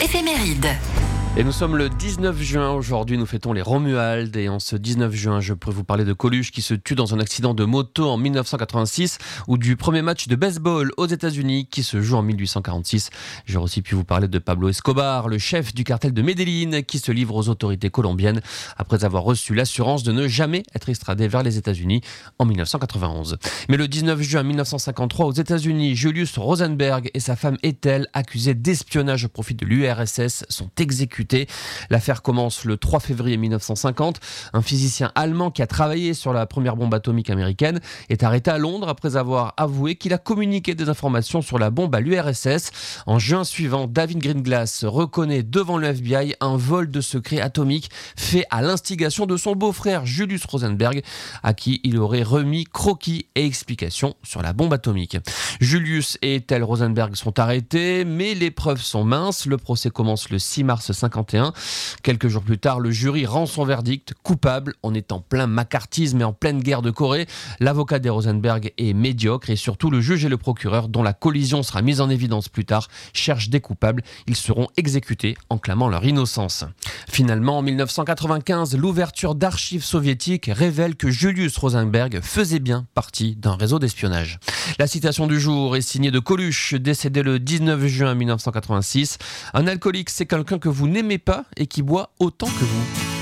Éphéméride. Et nous sommes le 19 juin, aujourd'hui nous fêtons les Romualdes et en ce 19 juin je pourrais vous parler de Coluche qui se tue dans un accident de moto en 1986 ou du premier match de baseball aux États-Unis qui se joue en 1846. J'aurais aussi pu vous parler de Pablo Escobar, le chef du cartel de Medellín qui se livre aux autorités colombiennes après avoir reçu l'assurance de ne jamais être extradé vers les États-Unis en 1991. Mais le 19 juin 1953 aux États-Unis, Julius Rosenberg et sa femme Ethel, accusés d'espionnage au profit de l'URSS, sont exécutés. L'affaire commence le 3 février 1950. Un physicien allemand qui a travaillé sur la première bombe atomique américaine est arrêté à Londres après avoir avoué qu'il a communiqué des informations sur la bombe à l'URSS. En juin suivant, David Greenglass reconnaît devant le FBI un vol de secret atomique fait à l'instigation de son beau-frère Julius Rosenberg, à qui il aurait remis croquis et explications sur la bombe atomique. Julius et Ethel Rosenberg sont arrêtés, mais les preuves sont minces. Le procès commence le 6 mars 1951. Quelques jours plus tard, le jury rend son verdict coupable. On est en plein macartisme et en pleine guerre de Corée. L'avocat des Rosenberg est médiocre et surtout le juge et le procureur, dont la collision sera mise en évidence plus tard, cherchent des coupables. Ils seront exécutés en clamant leur innocence. Finalement, en 1995, l'ouverture d'archives soviétiques révèle que Julius Rosenberg faisait bien partie d'un réseau d'espionnage. La citation du jour est signée de Coluche, décédé le 19 juin 1986. Un alcoolique, c'est quelqu'un que vous n'aimez pas et qui boit autant que vous.